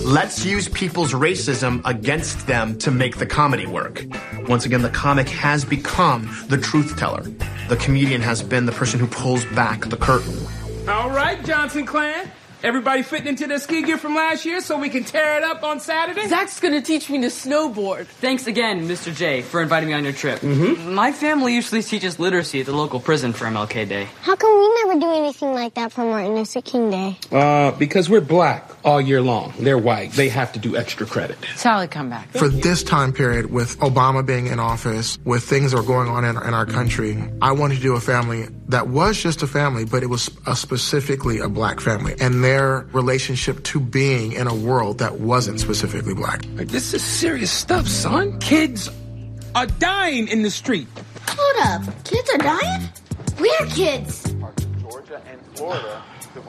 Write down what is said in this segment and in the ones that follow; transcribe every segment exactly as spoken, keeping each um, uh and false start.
Let's use people's racism against them to make the comedy work. Once again, the comic has become the truth teller. The comedian has been the person who pulls back the curtain. All right, Johnson clan. Everybody fitting into their ski gear from last year so we can tear it up on Saturday? Zach's gonna teach me to snowboard. Thanks again, Mister J, for inviting me on your trip. Mm-hmm. My family usually teaches literacy at the local prison for M L K Day. How come we never do anything like that for Martin Luther King Day? Uh, because we're black all year long. They're white. They have to do extra credit. Solid comeback. For this time period, with Obama being in office, with things that are going on in, in our country, I wanted to do a family that was just a family, but it was a specifically a black family, and their relationship to being in a world that wasn't specifically black. Like, this is serious stuff, son. Kids are dying in the street. Hold up. Kids are dying? We're kids. Georgia and Florida.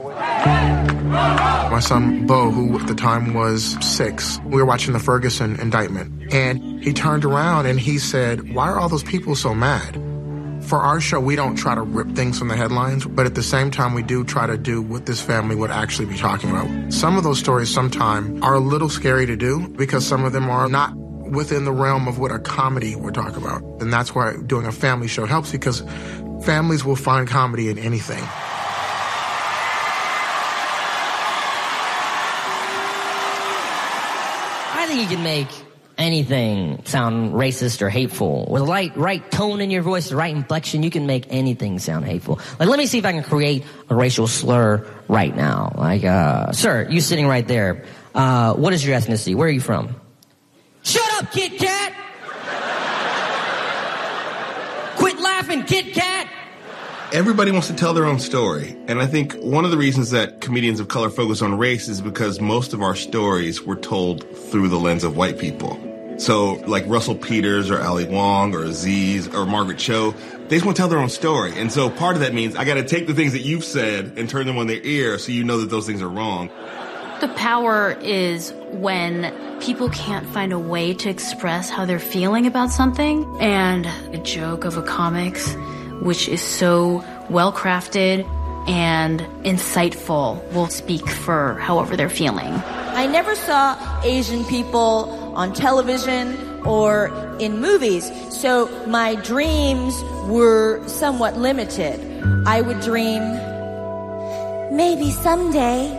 My son, Bo, who at the time was six, we were watching the Ferguson indictment, and he turned around and he said, "Why are all those people so mad?" For our show, we don't try to rip things from the headlines, but at the same time, we do try to do what this family would actually be talking about. Some of those stories sometimes are a little scary to do because some of them are not within the realm of what a comedy would talk about. And that's why doing a family show helps, because families will find comedy in anything. I think you can make anything sound racist or hateful. With the right, right tone in your voice, the right inflection, you can make anything sound hateful. Like, let me see if I can create a racial slur right now. Like, uh, sir, you sitting right there. Uh, what is your ethnicity? Where are you from? Shut up, Kit Kat! Quit laughing, Kit Kat! Everybody wants to tell their own story. And I think one of the reasons that comedians of color focus on race is because most of our stories were told through the lens of white people. So like Russell Peters or Ali Wong or Aziz or Margaret Cho, they just want to tell their own story. And so part of that means I got to take the things that you've said and turn them on their ear so you know that those things are wrong. The power is when people can't find a way to express how they're feeling about something, and a joke of a comics which is so well-crafted and insightful will speak for however they're feeling. I never saw Asian people on television or in movies, so my dreams were somewhat limited. I would dream, maybe someday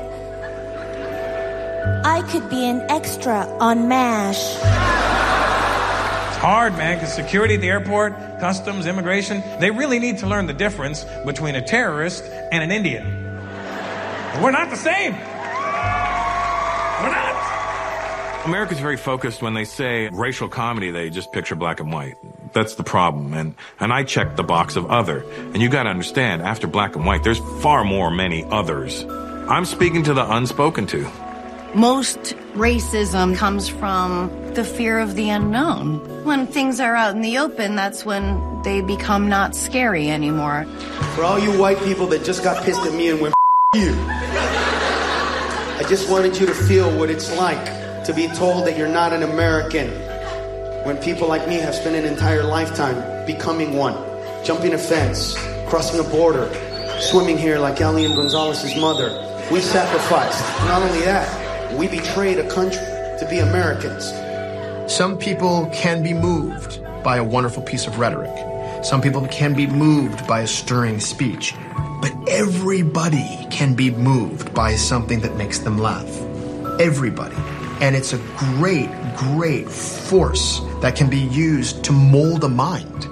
I could be an extra on MASH. It's hard, man, because security at the airport, customs, immigration, they really need to learn the difference between a terrorist and an Indian. We're not the same. We're not. America's very focused when they say racial comedy, they just picture black and white. That's the problem. And, and I checked the box of other. And you got to understand, after black and white, there's far more many others. I'm speaking to the unspoken to. Most racism comes from the fear of the unknown. When things are out in the open, that's when they become not scary anymore. For all you white people that just got pissed at me and went, F you. I just wanted you to feel what it's like to be told that you're not an American when people like me have spent an entire lifetime becoming one, jumping a fence, crossing a border, swimming here like Elian Gonzalez's mother. We sacrificed. Not only that, we betrayed a country to be Americans. Some people can be moved by a wonderful piece of rhetoric. Some people can be moved by a stirring speech. But everybody can be moved by something that makes them laugh. Everybody. And it's a great, great force that can be used to mold a mind.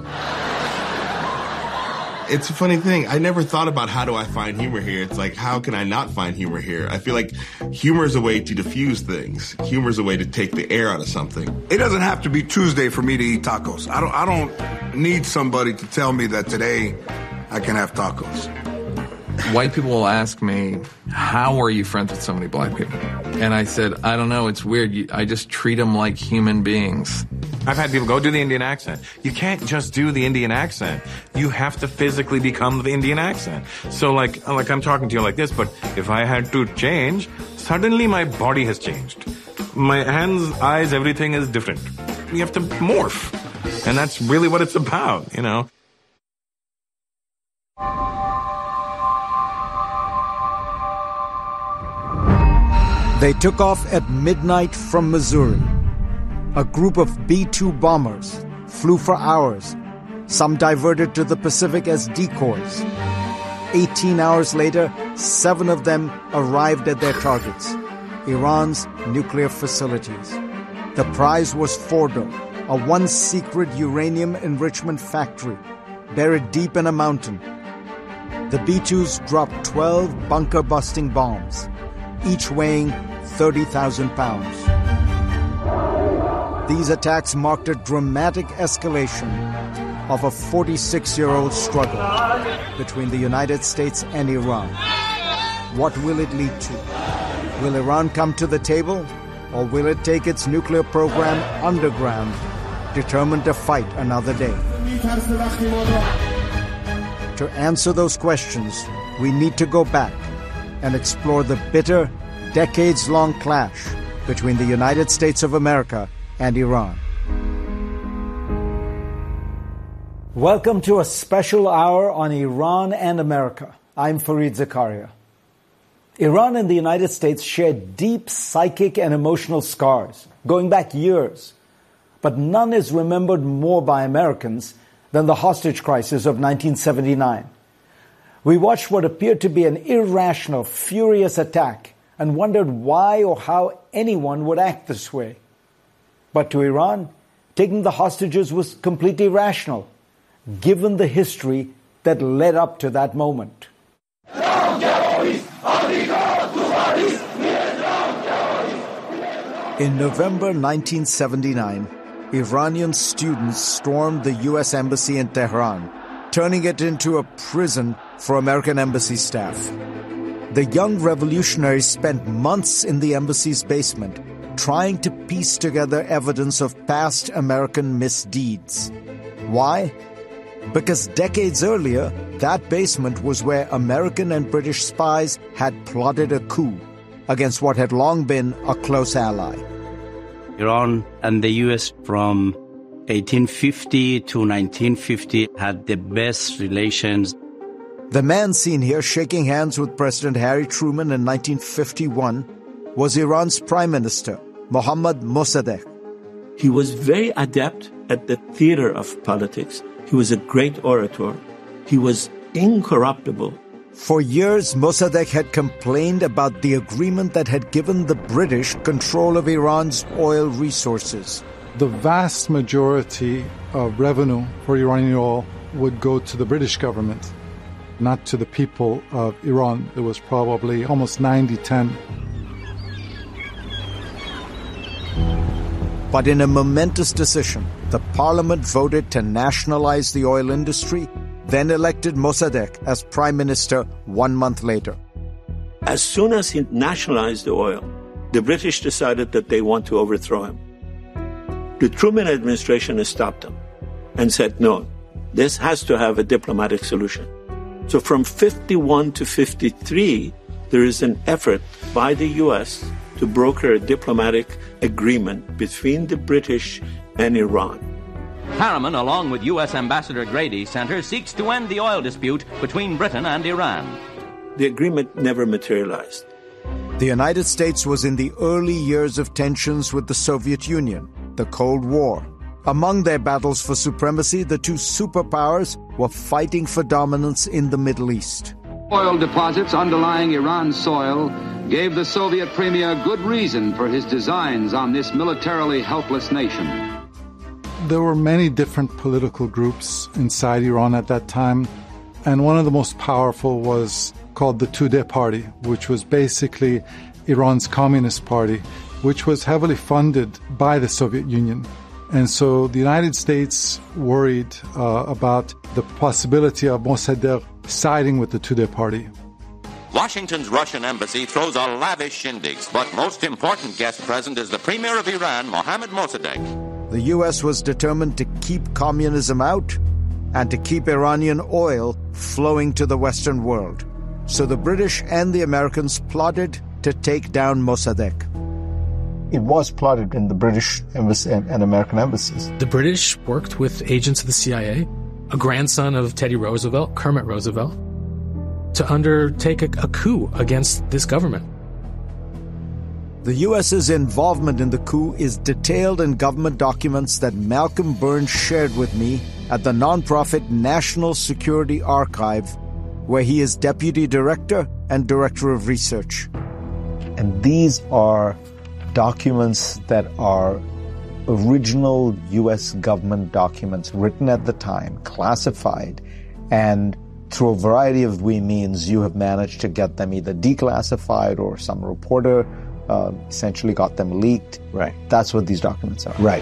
It's a funny thing. I never thought about how do I find humor here. It's like, how can I not find humor here? I feel like humor is a way to diffuse things. Humor is a way to take the air out of something. It doesn't have to be Tuesday for me to eat tacos. I don't, I don't need somebody to tell me that today I can have tacos. White people will ask me, how are you friends with so many black people? And I said, I don't know, it's weird. I just treat them like human beings. I've had people go do the Indian accent. You can't just do the Indian accent. You have to physically become the Indian accent. So like, like I'm talking to you like this, but if I had to change, suddenly my body has changed. My hands, eyes, everything is different. You have to morph. And that's really what it's about, you know? They took off at midnight from Missouri. A group of B two bombers flew for hours. Some diverted to the Pacific as decoys. Eighteen hours later, seven of them arrived at their targets, Iran's nuclear facilities. The prize was Fordo, a once-secret uranium enrichment factory buried deep in a mountain. The B twos dropped twelve bunker-busting bombs, each weighing thirty thousand pounds. These attacks marked a dramatic escalation of a forty-six-year-old struggle between the United States and Iran. What will it lead to? Will Iran come to the table, or will it take its nuclear program underground, determined to fight another day? To answer those questions, we need to go back and explore the bitter, decades-long clash between the United States of America and Iran. Welcome to a special hour on Iran and America. I'm Fareed Zakaria. Iran and the United States share deep psychic and emotional scars, going back years. But none is remembered more by Americans than the hostage crisis of nineteen seventy-nine. We watched what appeared to be an irrational, furious attack and wondered why or how anyone would act this way. But to Iran, taking the hostages was completely rational, given the history that led up to that moment. In November nineteen seventy-nine, Iranian students stormed the U S Embassy in Tehran, turning it into a prison for American embassy staff. The young revolutionaries spent months in the embassy's basement, trying to piece together evidence of past American misdeeds. Why? Because decades earlier, that basement was where American and British spies had plotted a coup against what had long been a close ally. Iran and the U S from eighteen fifty to nineteen fifty had the best relations. The man seen here shaking hands with President Harry Truman in nineteen fifty-one was Iran's Prime Minister, Mohammad Mossadegh. He was very adept at the theater of politics. He was a great orator. He was incorruptible. For years, Mossadegh had complained about the agreement that had given the British control of Iran's oil resources. The vast majority of revenue for Iranian oil would go to the British government, not to the people of Iran. It was probably almost ninety ten. But in a momentous decision, the parliament voted to nationalize the oil industry, then elected Mossadegh as prime minister one month later. As soon as he nationalized the oil, the British decided that they want to overthrow him. The Truman administration stopped them and said, no, this has to have a diplomatic solution. So from fifty-one to fifty-three, there is an effort by the U S to broker a diplomatic agreement between the British and Iran. Harriman, along with U S Ambassador Grady Center, seeks to end the oil dispute between Britain and Iran. The agreement never materialized. The United States was in the early years of tensions with the Soviet Union, the Cold War. Among their battles for supremacy, the two superpowers were fighting for dominance in the Middle East. Oil deposits underlying Iran's soil gave the Soviet premier good reason for his designs on this militarily helpless nation. There were many different political groups inside Iran at that time, and one of the most powerful was called the Tudeh Party, which was basically Iran's Communist Party, which was heavily funded by the Soviet Union. And so the United States worried uh, about the possibility of Mossadegh siding with the Tudeh Party. Washington's Russian embassy throws a lavish shindigs, but most important guest present is the premier of Iran, Mohammad Mossadegh. The U S was determined to keep communism out and to keep Iranian oil flowing to the Western world. So the British and the Americans plotted to take down Mossadegh. It was plotted in the British embassy and, and American embassies. The British worked with agents of the C I A, a grandson of Teddy Roosevelt, Kermit Roosevelt, to undertake a, a coup against this government. The U S's involvement in the coup is detailed in government documents that Malcolm Burns shared with me at the nonprofit National Security Archive, where he is Deputy Director and Director of Research. And these are documents that are original U S government documents written at the time, classified, and through a variety of means you have managed to get them either declassified or some reporter uh, essentially got them leaked. Right. That's what these documents are. Right.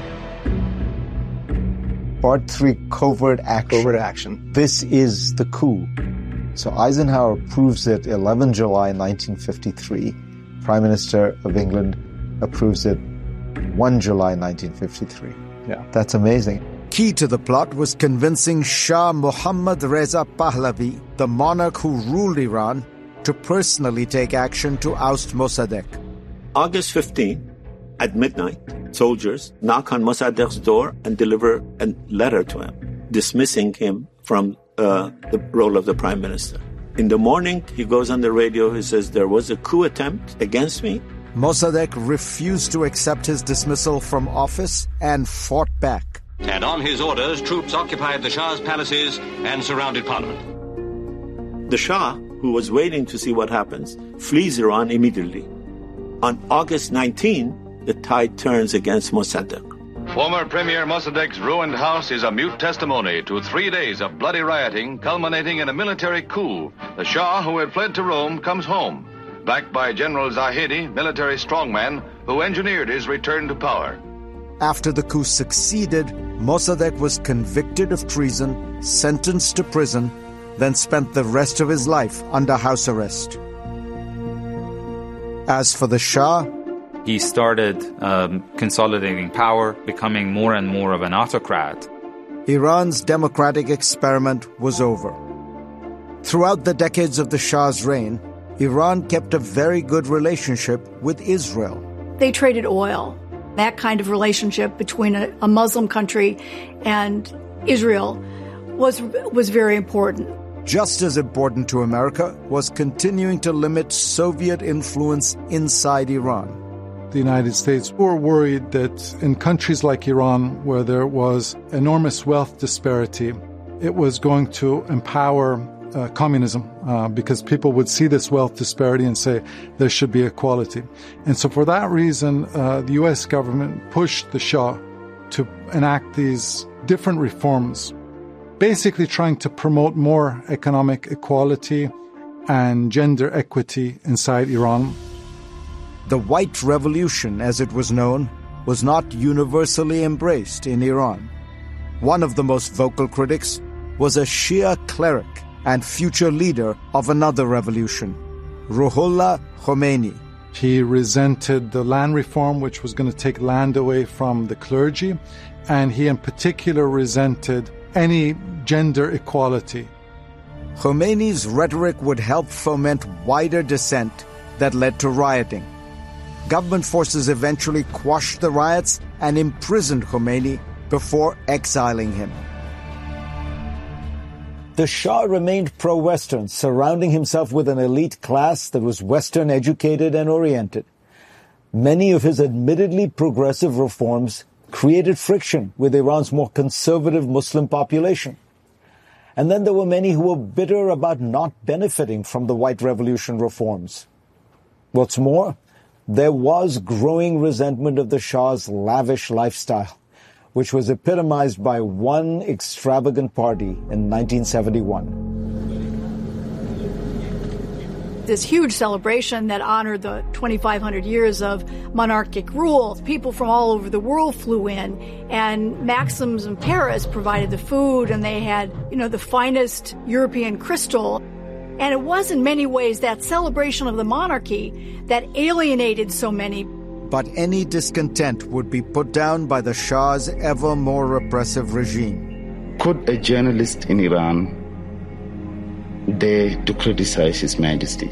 Part three, covert action. Covert action. This is the coup. So Eisenhower approves it eleventh of July nineteen fifty-three. Prime Minister of England approves it first of July nineteen fifty-three. Yeah. That's amazing. Key to the plot was convincing Shah Mohammad Reza Pahlavi, the monarch who ruled Iran, to personally take action to oust Mossadegh. August fifteenth, at midnight, soldiers knock on Mossadegh's door and deliver a letter to him, dismissing him from uh, the role of the prime minister. In the morning, he goes on the radio, he says, there was a coup attempt against me. Mossadegh refused to accept his dismissal from office and fought back. And on his orders, troops occupied the Shah's palaces and surrounded Parliament. The Shah, who was waiting to see what happens, flees Iran immediately. On August nineteenth, the tide turns against Mossadegh. Former Premier Mossadegh's ruined house is a mute testimony to three days of bloody rioting, culminating in a military coup. The Shah, who had fled to Rome, comes home, backed by General Zahedi, military strongman, who engineered his return to power. After the coup succeeded, Mossadegh was convicted of treason, sentenced to prison, then spent the rest of his life under house arrest. As for the Shah, he started um, consolidating power, becoming more and more of an autocrat. Iran's democratic experiment was over. Throughout the decades of the Shah's reign, Iran kept a very good relationship with Israel. They traded oil. That kind of relationship between a, a Muslim country and Israel was was very important. Just as important to America was continuing to limit Soviet influence inside Iran. The United States were worried that in countries like Iran, where there was enormous wealth disparity, it was going to empower uh, communism uh, because people would see this wealth disparity and say there should be equality. And so for that reason, uh, the U S government pushed the Shah to enact these different reforms, basically trying to promote more economic equality and gender equity inside Iran. The White Revolution, as it was known, was not universally embraced in Iran. One of the most vocal critics was a Shia cleric and future leader of another revolution, Ruhollah Khomeini. He resented the land reform, which was going to take land away from the clergy, and he in particular resented any gender equality. Khomeini's rhetoric would help foment wider dissent that led to rioting. Government forces eventually quashed the riots and imprisoned Khomeini before exiling him. The Shah remained pro-Western, surrounding himself with an elite class that was Western educated and oriented. Many of his admittedly progressive reforms created friction with Iran's more conservative Muslim population. And then there were many who were bitter about not benefiting from the White Revolution reforms. What's more, there was growing resentment of the Shah's lavish lifestyle, which was epitomized by one extravagant party in nineteen seventy-one. This huge celebration that honored the twenty-five hundred years of monarchic rule. People from all over the world flew in, and Maxim's in Paris provided the food, and they had, you know, the finest European crystal. And it was in many ways that celebration of the monarchy that alienated so many. But any discontent would be put down by the Shah's ever more repressive regime. Could a journalist in Iran dare to criticize His Majesty?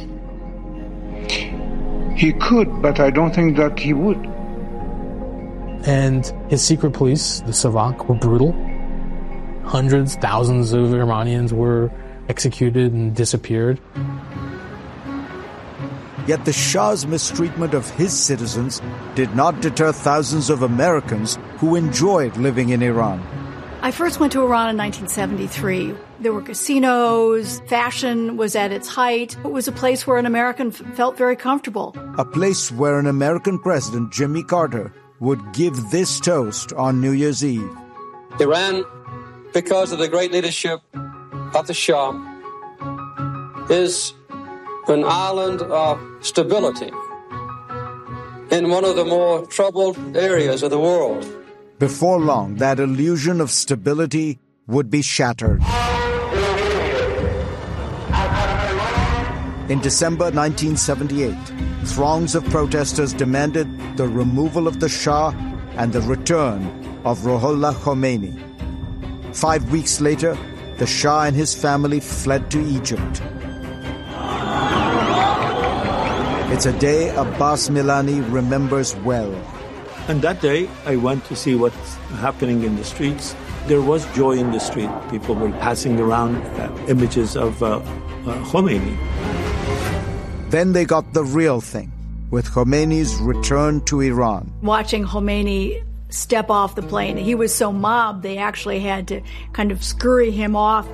He could, but I don't think that he would. And his secret police, the Savak, were brutal. Hundreds, thousands of Iranians were executed and disappeared. Yet the Shah's mistreatment of his citizens did not deter thousands of Americans who enjoyed living in Iran. I first went to Iran in nineteen seventy-three. There were casinos, fashion was at its height. It was a place where an American f- felt very comfortable. A place where an American president, Jimmy Carter, would give this toast on New Year's Eve. Iran, because of the great leadership of the Shah, is an island of stability in one of the more troubled areas of the world. Before long, that illusion of stability would be shattered. In December nineteen seventy-eight, throngs of protesters demanded the removal of the Shah and the return of Ruhollah Khomeini. Five weeks later, the Shah and his family fled to Egypt. It's a day Abbas Milani remembers well. And that day, I went to see what's happening in the streets. There was joy in the street. People were passing around uh, images of uh, uh, Khomeini. Then they got the real thing, with Khomeini's return to Iran. Watching Khomeini step off the plane, he was so mobbed they actually had to kind of scurry him off.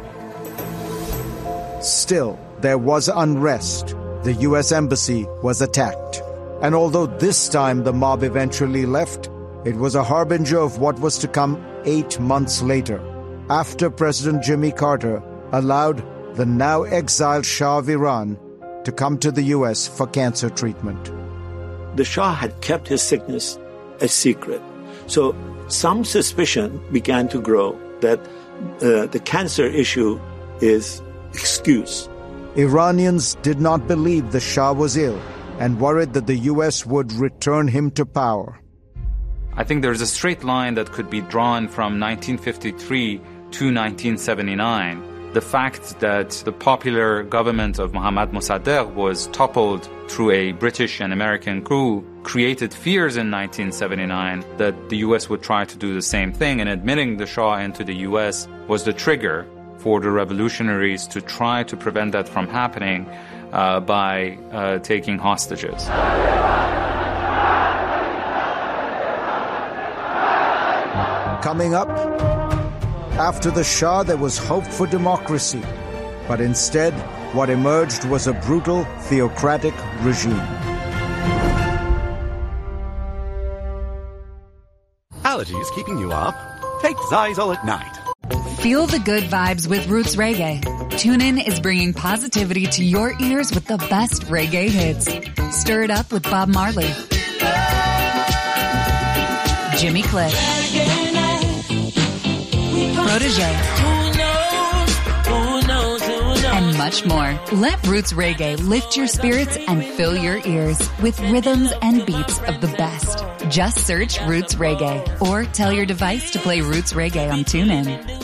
Still, there was unrest. The U S embassy was attacked. And although this time the mob eventually left, it was a harbinger of what was to come eight months later, after President Jimmy Carter allowed the now exiled Shah of Iran to come to the U S for cancer treatment. The Shah had kept his sickness a secret. So some suspicion began to grow that uh, the cancer issue is excuse. Iranians did not believe the Shah was ill and worried that the U S would return him to power. I think there's a straight line that could be drawn from nineteen fifty-three to nineteen seventy-nine. The fact that the popular government of Mohammad Mossadegh was toppled through a British and American coup created fears in nineteen seventy-nine that the U S would try to do the same thing, and admitting the Shah into the U S was the trigger for the revolutionaries to try to prevent that from happening uh, by uh, taking hostages. Coming up, after the Shah, there was hope for democracy. But instead, what emerged was a brutal, theocratic regime. Allergies keeping you up? Take Xyzal at night. Feel the good vibes with Roots Reggae. TuneIn is bringing positivity to your ears with the best reggae hits. Stir it up with Bob Marley, Jimmy Cliff, Protégé, and much more. Let Roots Reggae lift your spirits and fill your ears with rhythms and beats of the best. Just search Roots Reggae or tell your device to play Roots Reggae on TuneIn.